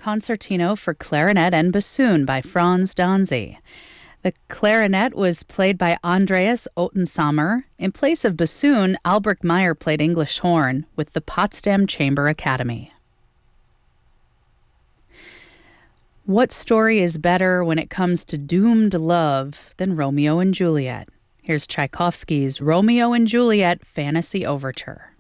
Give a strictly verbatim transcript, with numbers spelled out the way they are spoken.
Concertino for Clarinet and Bassoon by Franz Danzi. The clarinet was played by Andreas Ottensamer. In place of bassoon, Albrecht Meyer played English horn with the Potsdam Chamber Academy. What story is better when it comes to doomed love than Romeo and Juliet? Here's Tchaikovsky's Romeo and Juliet Fantasy Overture.